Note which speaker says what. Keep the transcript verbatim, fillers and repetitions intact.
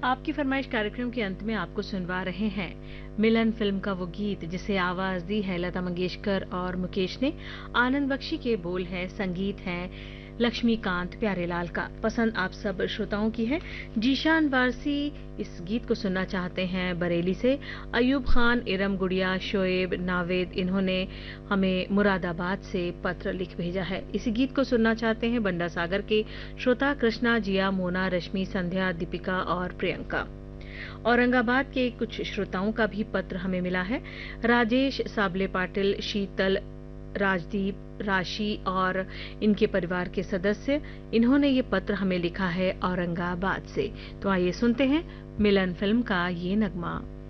Speaker 1: आपकी फरमाइश कार्यक्रम के अंत में आपको सुनवा रहे हैं मिलन फिल्म का वो गीत जिसे आवाज दी है लता मंगेशकर और मुकेश ने। आनंद बख्शी के बोल है, संगीत है लक्ष्मीकांत प्यारेलाल का। पसंद आप सब श्रोताओं की है। जीशान वारसी इस गीत को सुनना चाहते हैं बरेली से। अयूब खान, इरम गुड़िया, शोएब, नावेद, इन्होंने हमें मुरादाबाद से पत्र लिख भेजा है। इसी गीत को सुनना चाहते हैं बंडा सागर के श्रोता कृष्णा, जिया, मोना, रश्मि, संध्या, दीपिका और प्रियंका। औरंगाबाद के कुछ श्रोताओं का भी पत्र हमें मिला है। राजेश, साबले पाटिल, शीतल, राजदीप, राशि और इनके परिवार के सदस्य, इन्होंने ये पत्र हमें लिखा है औरंगाबाद से। तो आइए सुनते हैं मिलन फिल्म का ये नगमा।